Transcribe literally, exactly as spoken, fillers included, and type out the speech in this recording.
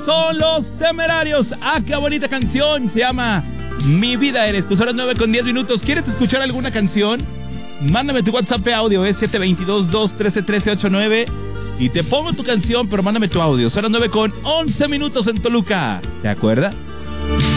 son Los Temerarios. ¡Ah, qué bonita canción! Se llama Mi Vida Eres. Tus horas nueve con diez minutos. ¿Quieres escuchar alguna canción? Mándame tu WhatsApp de audio, es siete dos dos, dos uno tres, uno tres ocho nueve. Y te pongo tu canción, pero mándame tu audio. Son las nueve con once minutos en Toluca. ¿Te acuerdas?